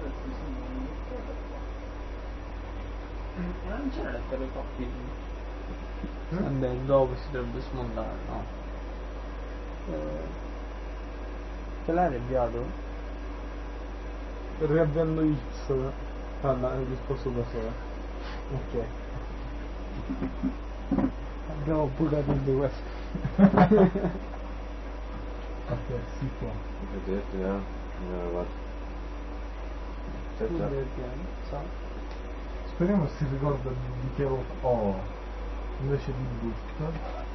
Non c'è lettere coppie. Dove si dovrebbe smontare, no? Ce l'hai riavviato? Riavviando X. Parla, è risposto da sola. Ok. Abbiamo bucato anche questo. Ok, si può. Vedete, Speriamo si ricorda di che invece di boot.